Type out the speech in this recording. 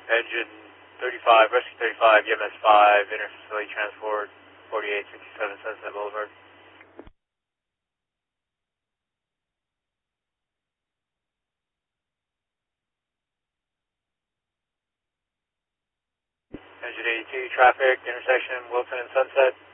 Engine 35, Rescue 35, EMS 5, interfacility transport, 4867 Sunset Boulevard. Engine 82, traffic, intersection, Wilson and Sunset.